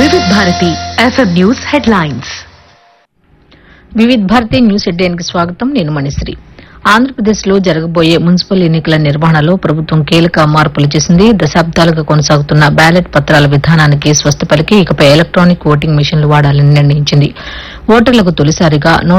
వివిధ Bharati FM news headlines. వివిధ Bharati news హెడ్లైన్కి స్వాగతం. నేను మణిశ్రీ. ఆంధ్రప్రదేశ్లో జరగబోయే మున్సిపల్ ఎన్నికల నిర్వహణలో ప్రభుత్వం కీలక మార్పులు చేసింది. దశాబ్దాలుగా కొనసాగుతున్న బ్యాలెట్ పత్రాల విధానానికి స్వస్తి పలికి ఇకపై ఎలక్ట్రానిక్ ఓటింగ్ మిషన్లు వాడాలని నిర్ణయించింది. ఓటర్లకు తొలిసారిగా